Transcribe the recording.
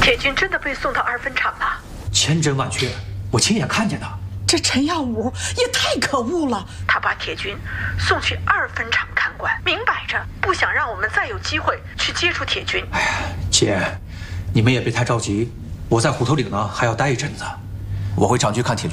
铁军真的被送到2分厂了， 千真万确，我亲眼看见的。 这陈耀武也太可恶了， 他把铁军送去2分厂看管，明摆着不想让我们再有机会去接触铁军。 哎呀，姐，你们也别太着急，我在虎头岭呢还要待一阵子，我回厂区看铁军。